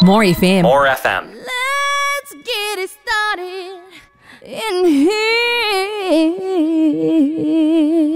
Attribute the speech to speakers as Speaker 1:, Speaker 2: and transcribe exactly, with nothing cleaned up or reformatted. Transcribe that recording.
Speaker 1: More F M.
Speaker 2: More F M.
Speaker 3: Let's get it started in here.